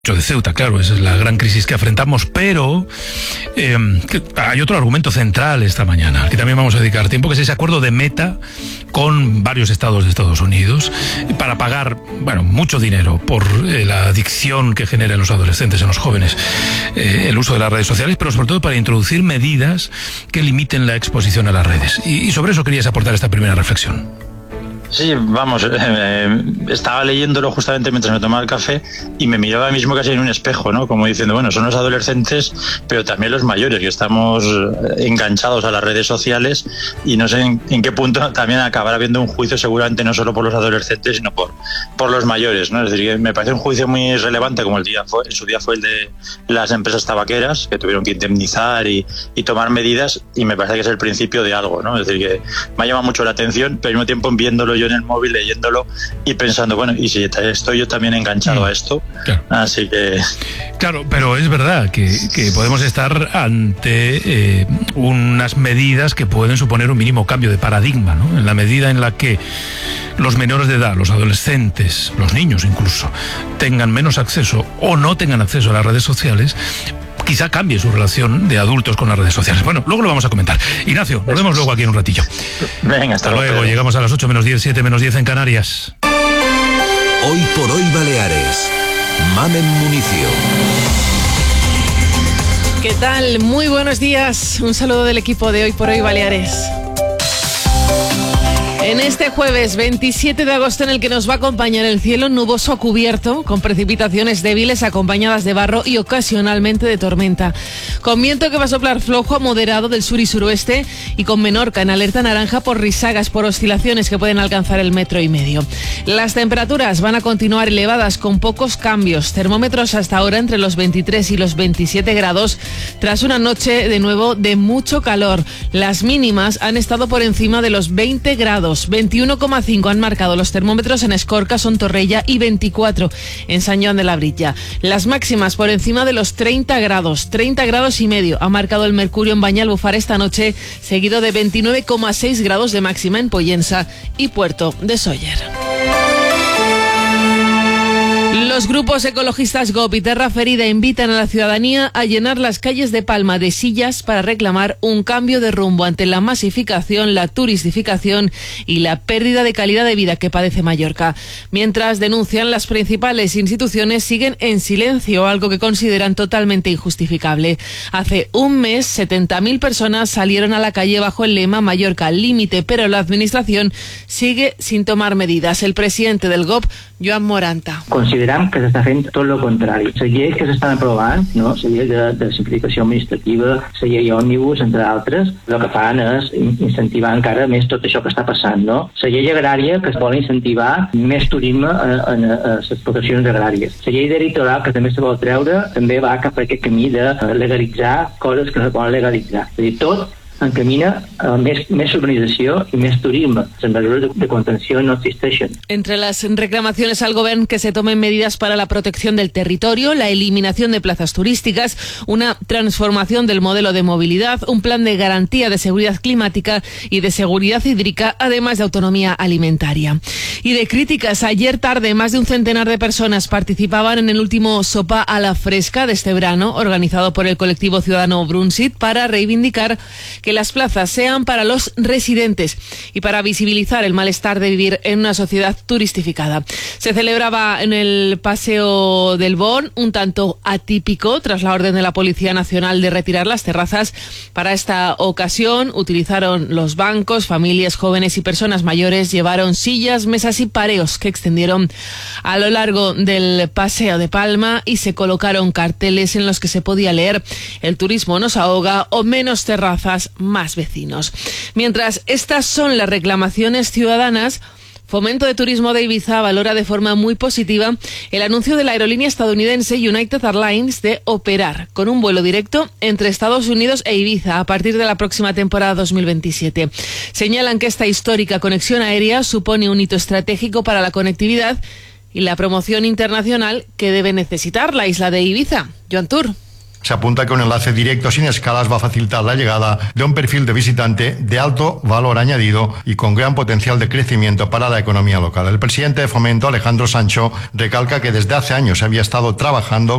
de Ceuta, claro, esa es la gran crisis que afrontamos, pero hay otro argumento central esta mañana, que también vamos a dedicar tiempo, que es ese acuerdo de Meta con varios estados de Estados Unidos para pagar, mucho dinero por la adicción que genera en los adolescentes, en los jóvenes, el uso de las redes sociales, pero sobre todo para introducir medidas que limiten la exposición a las redes. Y sobre eso querías aportar esta primera reflexión. Sí, vamos, estaba leyéndolo justamente mientras me tomaba el café y me miraba mismo casi en un espejo, ¿no? Como diciendo, son los adolescentes, pero también los mayores, que estamos enganchados a las redes sociales y no sé en qué punto también acabará habiendo un juicio seguramente no solo por los adolescentes, sino por los mayores, ¿no? Es decir, que me parece un juicio muy relevante, como en su día fue el de las empresas tabaqueras, que tuvieron que indemnizar y tomar medidas, y me parece que es el principio de algo, ¿no? Es decir, que me ha llamado mucho la atención, pero al mismo tiempo viéndolo yo en el móvil, leyéndolo y pensando, y si estoy yo también enganchado a esto, claro. Así que... Claro, pero es verdad que podemos estar ante unas medidas que pueden suponer un mínimo cambio de paradigma, ¿no? En la medida en la que los menores de edad, los adolescentes, los niños incluso, tengan menos acceso o no tengan acceso a las redes sociales, quizá cambie su relación de adultos con las redes sociales. Bueno, luego lo vamos a comentar. Ignacio, nos vemos luego aquí en un ratillo. Venga, hasta luego. Llegamos a las 8 menos 10, 7 menos 10 en Canarias. Hoy por hoy Baleares. Mamen Municio. ¿Qué tal? Muy buenos días. Un saludo del equipo de Hoy por Hoy Baleares. En este jueves 27 de agosto, en el que nos va a acompañar el cielo nuboso a cubierto, con precipitaciones débiles acompañadas de barro y ocasionalmente de tormenta. Con viento que va a soplar flojo a moderado del sur y suroeste, y con Menorca en alerta naranja por risagas, por oscilaciones que pueden alcanzar el 1,5 metros. Las temperaturas van a continuar elevadas con pocos cambios. Termómetros hasta ahora entre los 23 y los 27 grados, tras una noche de nuevo de mucho calor. Las mínimas han estado por encima de los 20 grados. 21,5 han marcado los termómetros en Escorca, Sontorrella, y 24 en San Joan de Labrilla. Las máximas por encima de los 30 grados y medio ha marcado el mercurio en Banyalbufar esta noche, seguido de 29,6 grados de máxima en Pollensa y Puerto de Sóller. Los grupos ecologistas GOP y Terra Ferida invitan a la ciudadanía a llenar las calles de Palma de sillas para reclamar un cambio de rumbo ante la masificación, la turistificación y la pérdida de calidad de vida que padece Mallorca. Mientras denuncian, las principales instituciones siguen en silencio, algo que consideran totalmente injustificable. Hace un mes, 70.000 personas salieron a la calle bajo el lema Mallorca al límite, pero la administración sigue sin tomar medidas. El presidente del GOP, Joan Moranta. Consideram que s'està fent tot el contrari. La llei que s'estan aprovant, no? La llei de simplificació administrativa, la llei òmnibus, entre altres, el que fan és incentivar encara més tot això que està passant, no? La llei agrària, que es vol incentivar més turisme en les explotacions agràries. La llei de litoral, que també se vol treure, també va cap a aquest camí de legalitzar coses que no es poden legalitzar. És a dir, tot encamina a més urbanització y més turisme. Les mesures de contenció no existeixen. Entre las reclamaciones al gobierno que se tomen medidas para la protección del territorio, la eliminación de plazas turísticas, una transformación del modelo de movilidad, un plan de garantía de seguridad climática y de seguridad hídrica, además de autonomía alimentaria. Y de críticas, ayer tarde más de un centenar de personas participaban en el último Sopa a la Fresca de este verano, organizado por el colectivo ciudadano Brunsit, para reivindicar que las plazas sean para los residentes y para visibilizar el malestar de vivir en una sociedad turistificada. Se celebraba en el Paseo del Bon, un tanto atípico, tras la orden de la Policía Nacional de retirar las terrazas. Para esta ocasión utilizaron los bancos, familias, jóvenes y personas mayores llevaron sillas, mesas y pareos que extendieron a lo largo del Paseo de Palma, y se colocaron carteles en los que se podía leer: el turismo nos ahoga, o menos terrazas, más vecinos. Mientras estas son las reclamaciones ciudadanas, Fomento de Turismo de Ibiza valora de forma muy positiva el anuncio de la aerolínea estadounidense United Airlines de operar con un vuelo directo entre Estados Unidos e Ibiza a partir de la próxima temporada 2027. Señalan que esta histórica conexión aérea supone un hito estratégico para la conectividad y la promoción internacional que debe necesitar la isla de Ibiza. Joan Tur. Se apunta que un enlace directo sin escalas va a facilitar la llegada de un perfil de visitante de alto valor añadido y con gran potencial de crecimiento para la economía local. El presidente de Fomento, Alejandro Sancho, recalca que desde hace años había estado trabajando